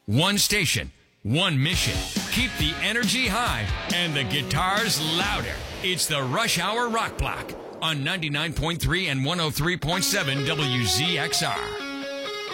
One station, one mission. Keep the energy high and the guitars louder. It's the Rush Hour Rock Block on 99.3 and 103.7 WZXR.